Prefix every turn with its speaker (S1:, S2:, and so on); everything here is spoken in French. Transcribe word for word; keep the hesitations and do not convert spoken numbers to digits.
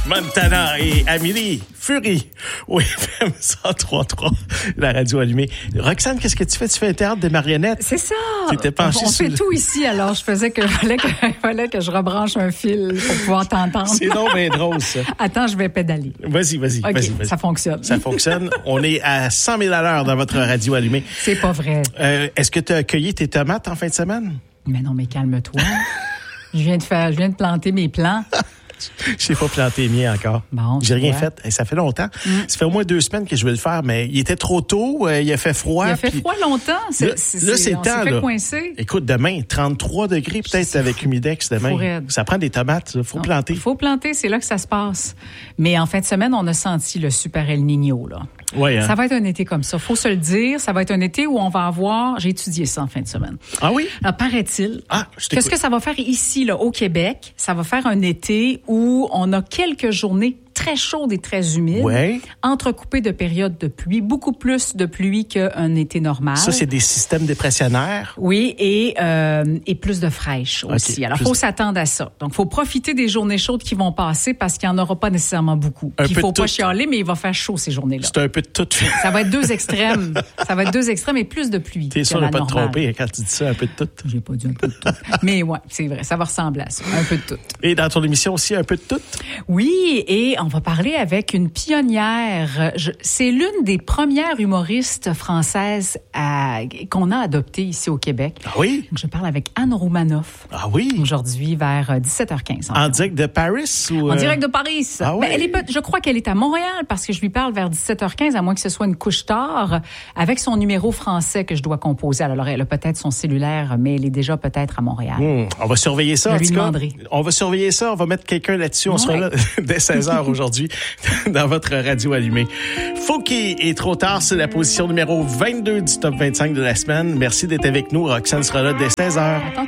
S1: Montana et Amélie Fury au F M cent trois trois, la radio allumée. Roxane, qu'est-ce que tu fais? Tu fais un théâtre de marionnettes?
S2: C'est ça.
S1: Tu étais penchée
S2: on on
S1: sur
S2: fait
S1: le...
S2: tout ici, alors je faisais que fallait que, fallait que je rebranche un fil pour pouvoir t'entendre.
S1: C'est donc bien drôle, ça.
S2: Attends, je vais pédaler.
S1: Vas-y, vas-y,
S2: OK,
S1: vas-y, vas-y.
S2: ça fonctionne.
S1: Ça fonctionne. On est à cent mille à l'heure dans votre radio allumée.
S2: C'est pas vrai.
S1: Euh, est-ce que tu as cueilli tes tomates en fin de semaine?
S2: Mais non, mais calme-toi. Je viens de faire, je viens de planter mes plants.
S1: Je n'ai pas planté les miens encore.
S2: Bon,
S1: J'ai rien
S2: vois.
S1: fait. Et ça fait longtemps.
S2: Mm.
S1: Ça fait au moins deux semaines que je vais le faire, mais il était trop tôt. Euh, il a fait froid.
S2: Il a fait
S1: puis...
S2: froid longtemps. C'est,
S1: Là,
S2: c'est,
S1: là, c'est
S2: on
S1: temps,
S2: s'est fait
S1: là.
S2: coincer.
S1: Écoute, demain, trente-trois degrés peut-être avec Humidex demain.
S2: raide.
S1: Ça prend des tomates. Il faut
S2: Non,
S1: planter.
S2: Il faut planter, c'est là que ça se passe. Mais en fin de semaine, on a senti le super El Niño, là.
S1: Ouais, hein?
S2: Ça va être un été comme ça. Faut se le dire. Ça va être un été où on va avoir... J'ai étudié ça en fin de semaine.
S1: Ah oui?
S2: Alors, paraît-il...
S1: Ah, je t'écoute.
S2: Qu'est-ce que ça va faire ici, là, au Québec? Ça va faire un été où on a quelques journées très chaudes et très humides,
S1: Ouais.
S2: entrecoupées de périodes de pluie, beaucoup plus de pluie qu'un été normal.
S1: Ça, c'est des systèmes dépressionnaires.
S2: Oui, et, euh, et plus de fraîche aussi.
S1: Okay,
S2: Alors, il
S1: plus...
S2: faut s'attendre à ça. Donc, il faut profiter des journées chaudes qui vont passer parce qu'il n'y en aura pas nécessairement beaucoup.
S1: Un
S2: Puis, il
S1: peu
S2: faut
S1: de
S2: pas
S1: tout.
S2: chialer, mais il va faire chaud ces journées-là.
S1: C'est un peu de tout.
S2: Ça va être deux extrêmes. Ça va être deux extrêmes et plus de pluie.
S1: T'es
S2: que
S1: sûr de
S2: la
S1: pas te
S2: normale.
S1: tromper quand tu dis ça, un peu de tout.
S2: J'ai pas dit un peu de tout. Mais ouais, c'est vrai, ça va ressembler à ça. Un peu de tout.
S1: Et dans ton émission aussi, un peu de tout?
S2: Oui, et on va parler avec une pionnière. Je, c'est l'une des premières humoristes françaises à, qu'on a adoptées ici au Québec.
S1: Ah oui?
S2: Donc, je parle avec Anne Roumanoff.
S1: Ah oui?
S2: Aujourd'hui, vers dix-sept heures quinze.
S1: En direct de Paris? Ou
S2: En
S1: euh...
S2: direct de Paris.
S1: Ah oui?
S2: Ben, elle est, peut- je crois qu'elle est à Montréal parce que je lui parle vers dix-sept heures quinze, à moins que ce soit une couche tard, avec son numéro français que je dois composer. Alors, elle a peut-être son cellulaire, mais elle est déjà peut-être à Montréal.
S1: Mmh, on va surveiller ça.
S2: Je
S1: en
S2: lui
S1: tout cas.
S2: demanderai.
S1: On va surveiller ça. On va mettre quelqu'un là-dessus. On
S2: Ouais.
S1: sera là dès seize heures aujourd'hui dans votre radio allumée. Fouki est trop tard. C'est la position numéro vingt-deux du top vingt-cinq de la semaine. Merci d'être avec nous. Roxane sera là dès seize heures.
S2: Attends.